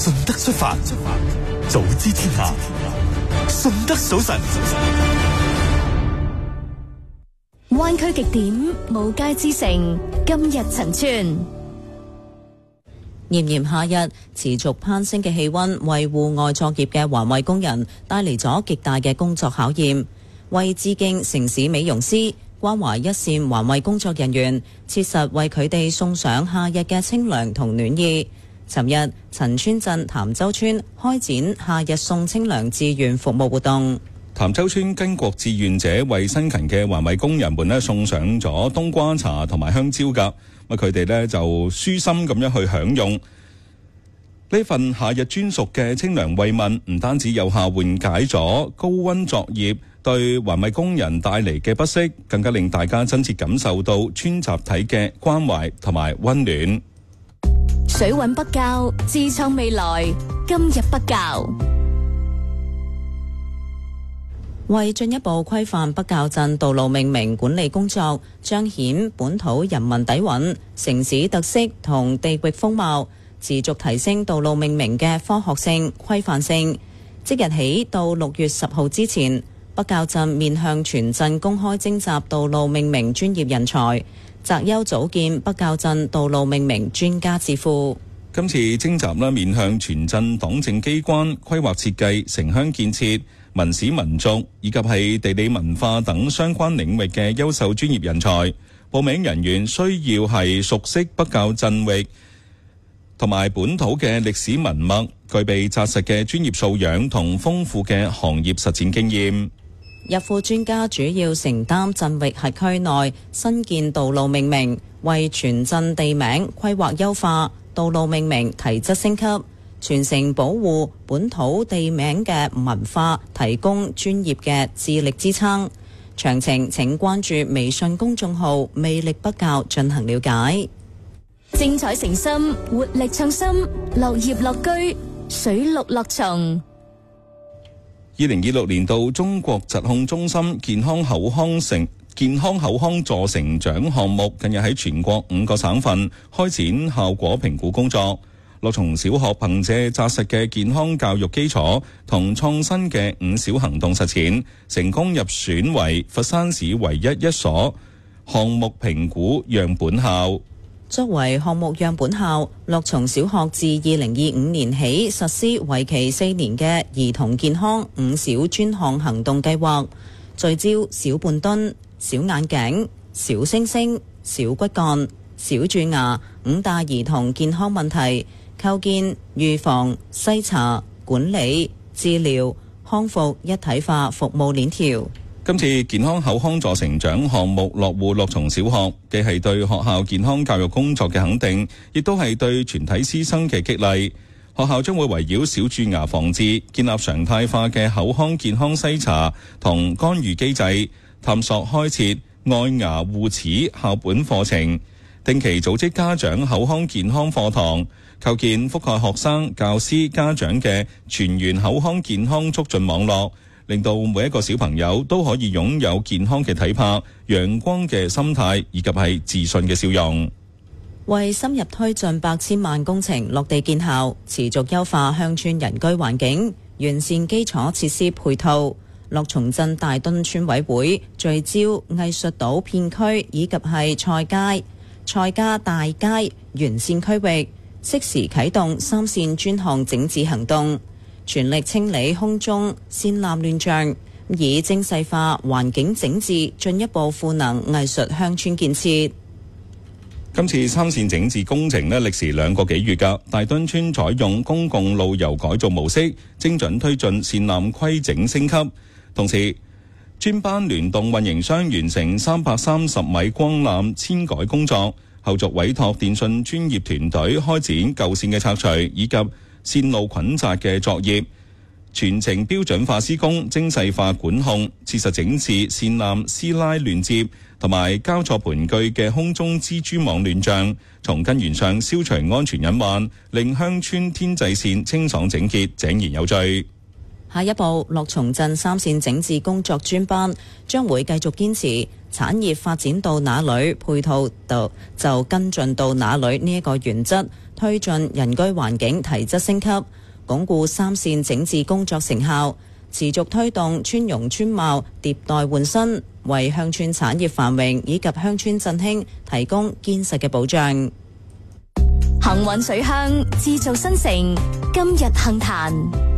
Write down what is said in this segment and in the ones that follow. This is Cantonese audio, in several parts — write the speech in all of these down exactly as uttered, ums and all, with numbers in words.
順德出發，早知天下，順德數神。 灣區極點無界之城，今日陳村。 炎炎夏日持續攀升嘅氣溫，為戶外作業嘅環衛工人帶嚟咗極大嘅工作考驗。為致敬城市美容師，關懷一線環衛工作人員，切實為佢哋送上夏日嘅清涼同暖意。尋日，陳村鎮潭洲村開展夏日送清涼志願服務活動。 潭洲村巾幗志願者為辛勤嘅環衛工人們咧送上咗冬瓜茶同埋香蕉噶，咁佢哋咧就舒心咁樣去享用呢份夏日專屬嘅清涼慰問，唔單止有效緩解咗高溫作業對環衛工人帶嚟嘅不適，更加令大家真切感受到村集體嘅關懷同埋溫暖。 水穩北滘，自創未來，今日北滘。 為進一步規範北滘鎮道路命名管理工作，彰顯本土人民底蘊、城市特色同地域風貌，持續提升道路命名嘅科學性、規範性。即日起到六月十號之前，北滘鎮面向全鎮公開徵集道路命名專業人才，擇優組建北滘鎮道路命名專家智庫。 今次徵集啦，面向全鎮黨政機關、規劃設計、城鄉建設、民史民俗以及係地理文化等相關領域嘅優秀專業人才。報名人員需要係熟悉北滘鎮域同埋本土嘅歷史文脈，具備紮實嘅專業素養同豐富嘅行業實踐經驗。 入庫專家主要承擔鎮域轄區內新建道路命名，為全鎮地名規劃優化、道路命名提質升級、傳承保護本土地名嘅文化，提供專業嘅智力支撐。詳情請關注微信公眾號魅力北滘進行了解。 精彩誠心，活力創新，樂業樂居，水陸樂從。 二零二六年度中國疾控中心健康口腔成健康口腔助成獎項目近日喺全國五個省份開展效果評估工作。樂從小學憑借紮實嘅健康教育基礎同創新嘅五小行動實踐，成功入選為佛山市唯一一所項目評估樣本校。 作為項目樣本校，樂從小學自二零二五年起實施為期四年嘅兒童健康五小專項行動計劃，聚焦小半蹲、小眼鏡、小星星、小骨幹、小蛀牙五大兒童健康問題，構建預防、篩查、管理、治療、康復一體化服務鏈條。 今次健康口腔助成獎項目落戶樂從小學，既係對學校健康教育工作嘅肯定，亦都係對全體師生嘅激勵。學校將會圍繞小蛀牙防治，建立常態化嘅口腔健康篩查同干預機制，探索開設愛牙護齒校本課程，定期組織家長口腔健康課堂，構建覆蓋學生、教師、家長嘅全員口腔健康促進網絡，令到每一個小朋友都可以擁有健康嘅體魄、陽光嘅心態以及係自信嘅笑容。 為深入推進百千萬工程落地建校，持續優化鄉村人居環境，完善基礎設施配套，樂從鎮大墩村委會聚焦藝術島片區以及係菜街、菜家大街沿線區域，適時啟動三線專項整治行動，全力清理空中線纜亂象，以精細化環境整治，進一步賦能藝術鄉村建設。 今次三線整治工程呢，歷時兩個幾月㗎。大墩村採用公共路由改造模式，精準推進線纜規整升級。同時，專班聯動運營商完成三百三十米光纜遷改工作，後續委託電信專業團隊開展舊線嘅拆除以及線路捆紮嘅作業，全程標準化施工、精細化管控，切實整治線纜絲拉亂接同埋交錯盤踞嘅空中蜘蛛網亂象，從根源上消除安全隱患，令鄉村天際線清爽整潔、井然有序。 下一步，樂松鎮三線整治工作專班將會繼續堅持產業發展到哪裏，配套度就跟進到哪裏呢一個原則，推進人居環境提質升級，鞏固三線整治工作成效，持續推動村容村貌迭代換新，為鄉村產業繁榮以及鄉村振興提供堅實嘅保障。 行運水鄉，製造新城，今日杏壇。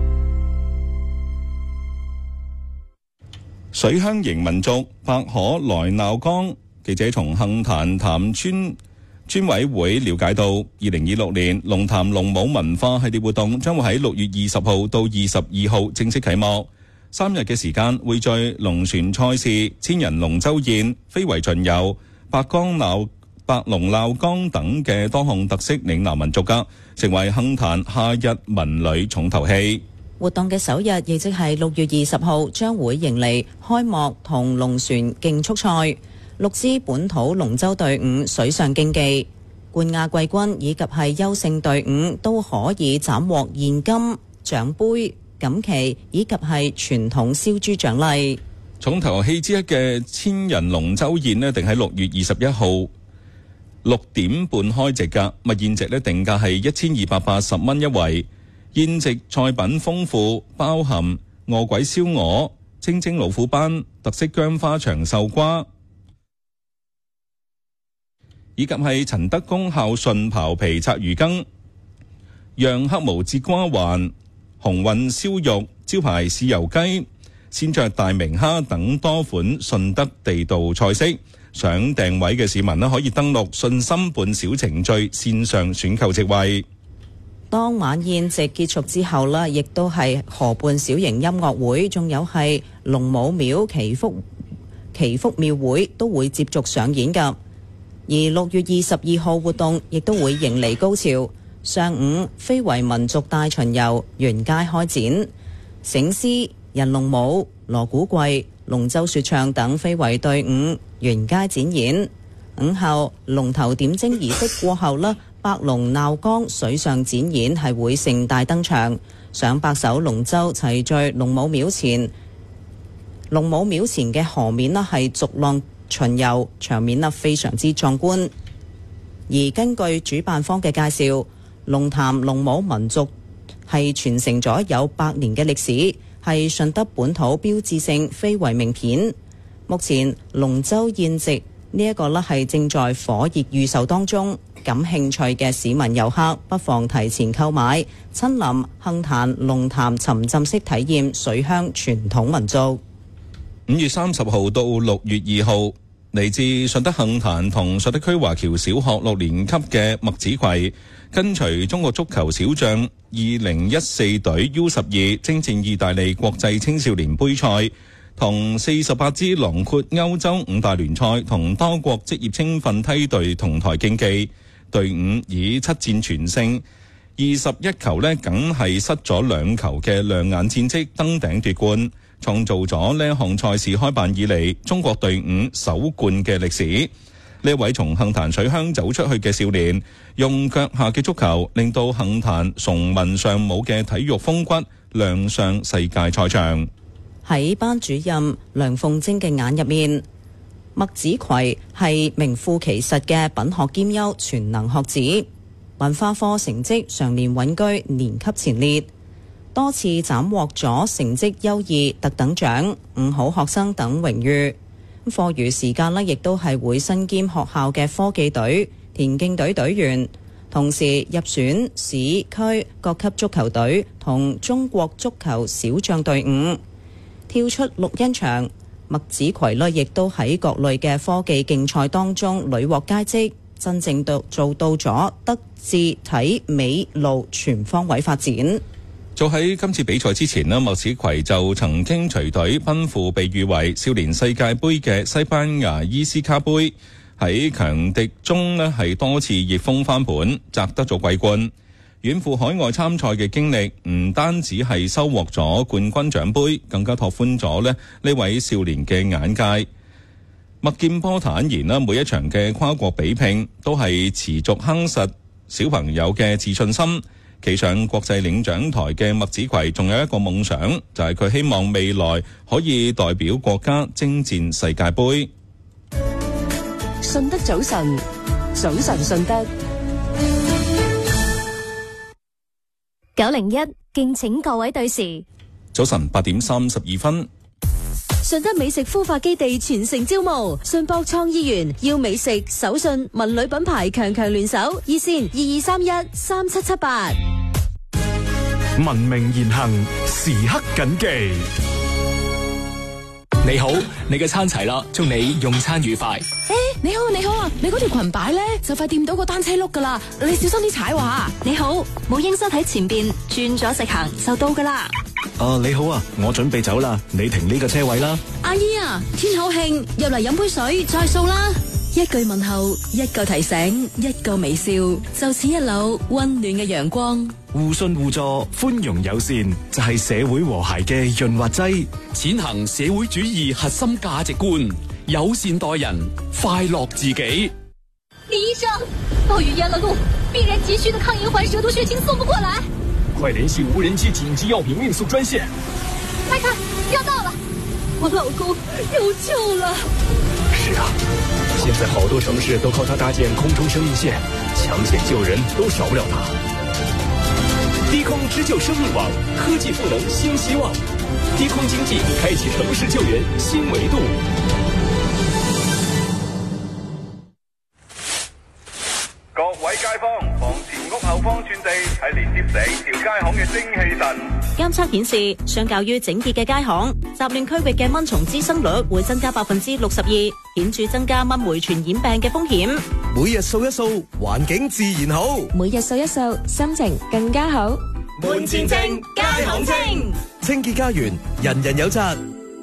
水鄉型民族白可來鬧江。記者從杏壇潭村村委會了解到，二零二六年龍潭龍舞文化系列活動將會喺六月二十號到二十二號正式啟幕，三日嘅時間會在龍船賽事、千人龍舟宴、非遺巡遊、白江鬧白龍鬧江等嘅多項特色嶺南民族噶，成為杏壇夏日文旅重頭戲。 活動嘅首日，亦即係六月二十號，將會迎嚟開幕同龍船競速賽，六支本土龍舟隊伍水上競技，冠亞季軍以及係優勝隊伍都可以斬獲現金、獎杯、錦旗以及係傳統燒豬獎勵。 重頭戲之一嘅千人龍舟宴呢，定喺六月二十一號六點半開席噶，物宴席呢定價係一千二百八十蚊一圍。宴席菜品豐富，包含餓鬼燒鵝、清蒸老虎斑、特色薑花長壽瓜，以及係陳德公孝順刨皮拆魚羹、釀黑毛節瓜環、紅運燒肉、招牌豉油雞、鮮灼大明蝦等多款順德地道菜式。想訂位嘅市民呢，可以登錄信心伴小程序線上選購席位。 當晚宴席結束之後呢，亦都係河畔小型音樂會，仲有係龍母廟祈福祈福廟會都會接續上演㗎。而六月二十二號活動亦都會迎嚟高潮，上午非遺民族大巡遊沿街開展，醒獅、人龍舞、鑼鼓櫃、龍舟說唱等非遺隊伍沿街展演。午後龍頭點睛儀式過後呢，白龍鬧江水上展演係會盛大登場，上百艘龍舟齊聚龍母廟前，龍母廟前嘅河面呢係逐浪巡遊，場面呢非常之壯觀。而根據主辦方嘅介紹，龍潭龍舞民族係傳承咗有百年嘅歷史，係順德本土標誌性非遺名片。目前龍舟宴席呢一個呢係正在火熱預售當中，感興趣嘅市民遊客不妨提前購買，親臨杏壇龍潭沉浸式體驗水鄉傳統民族。 五月三十號到六月二號，嚟自順德杏壇同順德區華僑小學六年級嘅麥子葵，跟隨中國足球小將二零一四隊 U 十二征戰意大利國際青少年杯賽，同四十八支囊括歐洲五大聯賽同多國職業青訓梯隊同台競技，隊伍以七戰全勝、二十一球呢梗係失咗兩球嘅亮眼戰績登頂奪冠，創造咗呢項賽事開辦以嚟中國隊伍首冠嘅歷史。呢位從杏壇水鄉走出去嘅少年，用腳下嘅足球令到杏壇崇文尚武嘅體育風骨亮相世界賽場。 喺班主任梁鳳貞嘅眼入面，麥子葵係名副其實嘅品學兼優全能學子，文化課成績常年穩居年級前列，多次斬獲咗成績優異特等獎、五好學生等榮譽。課餘時間呢，亦都係會身兼學校嘅科技隊、田徑隊隊員，同時入選市區各級足球隊同中國足球小將隊伍。跳出錄音場，麥子葵呢亦都喺各類嘅科技競賽當中屢獲佳績，真正到做到咗德智體美勞全方位發展。 早喺今次比賽之前呢，麥子葵就曾經隨隊奔赴被譽為少年世界盃嘅西班牙伊斯卡盃，喺強敵中呢係多次逆風翻盤，摘得咗季冠。遠赴海外參賽嘅經歷，唔單止係收穫咗冠軍獎盃，更加拓寬咗咧呢位少年嘅眼界。麥劍波坦言啦，每一場嘅跨國比拼都係持續夯實小朋友嘅自信心， 企上國際領獎台嘅麥子葵仲有一個夢想，就係佢希望未來可以代表國家征戰世界盃。 順德早晨，早晨順德。 九零一，敬請各位對時。 早晨八點三十二分。 順德美食孵化基地全城招募，信博創意園要美食、手信、文旅品牌強強聯手，熱線二二三一三七七八。 文明言行，時刻謹記。 你好，你嘅餐齊啦，祝你用餐愉快。 誒，你好你好啊，你嗰條裙擺咧就快掂到個單車轆噶啦，你小心啲踩話。 你好，母嬰室喺前邊，轉咗直行就到噶啦。 啊，你好啊，我準備走啦，你停呢個車位啦。 阿姨啊，天口慶，入嚟飲杯水再掃啦。 一句問候，一個提醒，一個微笑，就似一縷溫暖嘅陽光。 互信互助，寬容友善，就係社會和諧嘅潤滑劑。 踐行社會主義核心價值觀，友善待人，快樂自己。 李醫生，暴雨淹了路，病人急需的抗炎環蛇毒血清送不過來， 快聯繫無人機緊急藥品運送專線。 快看，要到了，我老公有救了。 是啊，現在好多城市都靠它搭建空中生命線，搶險救人都少不了它。低空支救生命網，科技賦能新希望。低空經濟開啟城市救援新維度。 各位街坊，房前屋後方寸地係連接成條街巷嘅精氣神。 監測顯示，相較於整潔嘅街巷，雜亂區域嘅蚊蟲滋生率會增加百分之六十二，顯著增加蚊媒傳染病嘅風險。 每日掃一掃，環境自然好； 每日掃一掃，心情更加好。 門前正，街巷清，清潔家園，人人有責。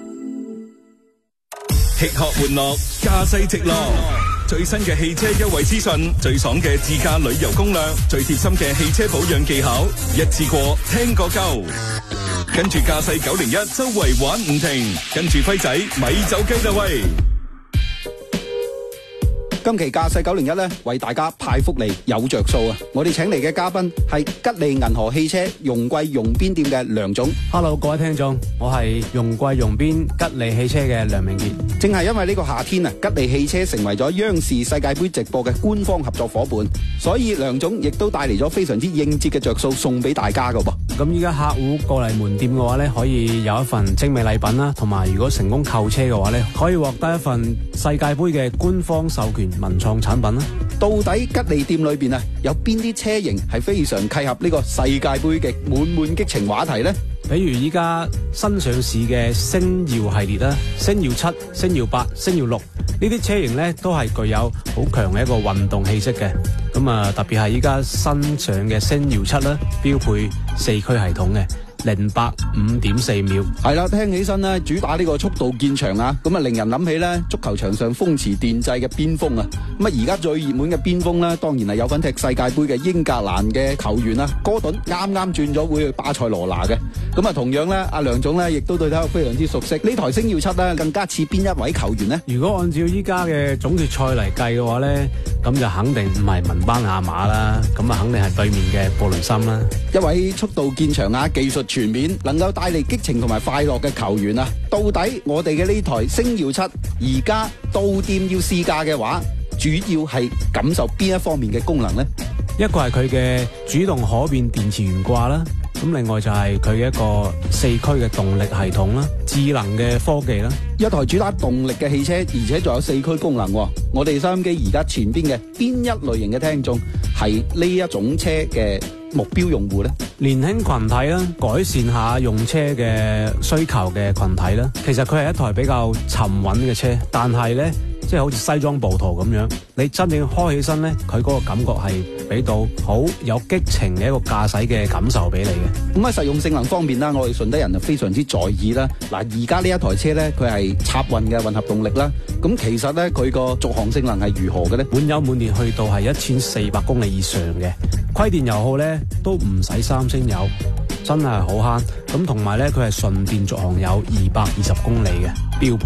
吃喝玩樂，駕駛直落。最新嘅汽車優惠資訊，最爽嘅自駕旅遊攻略，最貼心嘅汽車保養技巧，一次過聽個夠。跟住駕駛九零一周圍玩唔停，跟住輝仔咪走雞啦喂！ 今期駕駛九零一咧，為大家派福利有着數啊！我哋請嚟嘅嘉賓係吉利銀河汽車容桂容邊店嘅梁總。 Hello， 各位聽眾，我係容桂容邊吉利汽車嘅梁明傑。 正係因為呢個夏天啊，吉利汽車成為咗央視世界杯直播嘅官方合作伙伴，所以梁總亦都帶嚟咗非常之應節嘅着數送俾大家噶噃。 咁依家客戶過嚟門店嘅話咧，可以有一份精美禮品啦，同埋如果成功購車嘅話咧，可以獲得一份世界杯嘅官方授權文創產品啦。 到底吉利店裏邊啊，有邊啲車型係非常契合呢個世界杯嘅滿滿激情話題呢？ 比如依家新上市嘅星耀系列啦，星耀七、星耀八、星耀六呢啲車型咧，都係具有好強嘅一個運動氣息嘅。咁啊，特別係依家新上嘅星耀七啦，標配四驅系統嘅。零百五點四秒， 係啦，聽起身咧，主打呢個速度見長啊，咁啊令人諗起咧足球場上風馳電掣嘅邊鋒啊，咁啊而家最熱門嘅邊鋒咧，當然係有份踢世界杯嘅英格蘭嘅球員啊，哥頓啱啱轉咗會去巴塞羅那嘅，咁啊同樣咧，阿梁總咧亦都對體育非常之熟悉，呢台星耀七咧更加似邊一位球員呢？ 如果按照依家嘅總決賽嚟計嘅話咧，咁就肯定唔係文巴亞馬啦，咁啊肯定係對面嘅布雷森啦， 一位速度見長啊，技術全面，能夠帶嚟激情同埋快樂嘅球員啊！到底我哋嘅呢台星耀七而家到店要試駕嘅話，主要係感受邊一方面嘅功能呢？ 一個係佢嘅主動可變電池懸掛啦，咁另外就係佢嘅一個四驅嘅動力系統啦，智能嘅科技啦。 一台主打動力嘅汽車，而且仲有四驅功能。我哋收音機而家前邊嘅邊一類型嘅聽眾係呢一種車嘅目標用戶呢？ 年輕群體啦，改善下用車嘅需求嘅群體啦。其實佢係一台比較沉穩嘅車，但係呢，即係好似西裝暴徒咁樣，你真正開起身呢，佢嗰個感覺係俾到好有激情嘅一個駕駛嘅感受俾你嘅。 咁喺實用性能方面啦，我哋順德人就非常之在意啦。嗱，而家呢一台車呢，佢係插混嘅混合動力啦。咁其實呢，佢個續航性能係如何嘅呢？ 滿油滿電去到係一千四百公里以上嘅，虧電油耗呢都唔使三升油，真係好慳。咁同埋呢，佢係純電續航有二百二十公里嘅標。